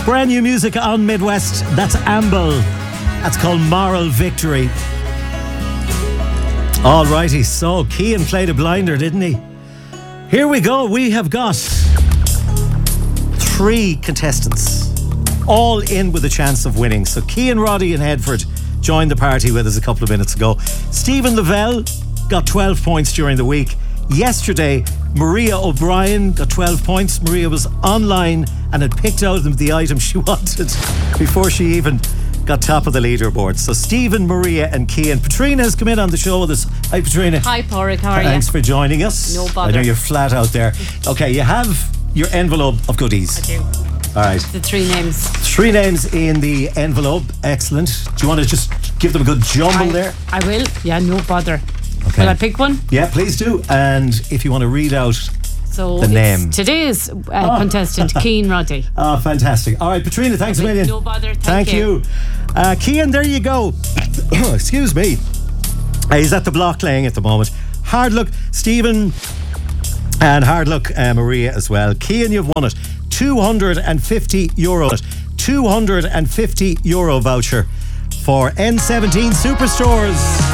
Brand new music on Midwest. That's Amble. That's called Moral Victory. Alrighty, so Cian played a blinder, didn't he? Here we go. We have got 3 contestants, all in with a chance of winning. So Cian Roddy in Headford joined the party with us a couple of minutes ago. Stephen Lavelle got 12 points during the week. Yesterday, Maria O'Brien got 12 points. Maria was online and had picked out the item she wanted before she even got top of the leaderboard. So Stephen, Maria and Cian. Patrina has come in on the show with us. Hi Patrina. Hi Pádraig, how are you? Thanks for joining us. No bother. I know you're flat out there. Okay, you have your envelope of goodies. I do. All right. The 3 names. 3 names in the envelope. Excellent. Do you want to just give them a good jumble there? I will. Yeah, no bother. Okay. Will I pick one? Yeah, please do. And if you want to read out So the name. Today's contestant, Cian Roddy. Oh, fantastic. All right, Patrina, thanks a million. No bother. Thank you. Cian, there you go. Excuse me. He's at the block laying at the moment. Hard luck, Stephen, and hard luck, Maria, as well. Cian, you've won it. €250. €250 voucher for N17 Superstores.